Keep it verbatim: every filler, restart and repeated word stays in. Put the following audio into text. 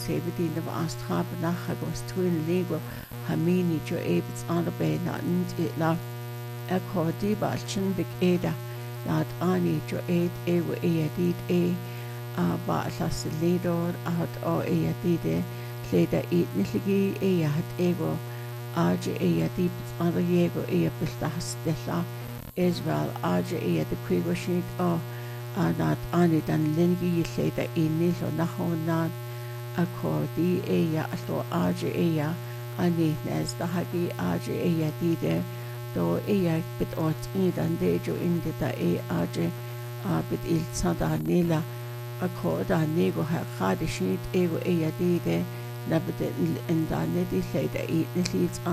David of Astrab Nachagos twin Lego Hamini Jo Abits on the bay not it la Echo Diba Chin Big Ada not Ani Jo Aid Ewa Ea Did A Ba Las Ledor out or Ea Dide Leda Eat Niligi Ea had Ego Aja Ea Deep on the Yego Ea Bistas Della Israel Aja Ea the Quigo Sheet or not Ani dan Lingi Leda Inil or Nahonad Accordi Ea Ato Aja Ea Ani Nes the Hagi Aja Ea Dide do Ea bit ot Idan Dejo Indi da E Aja Bit Il Sada Nila Accorda Nego Hakadi Sheet Ego Ea Dide Nabit in the Nedi Leda Eat Nils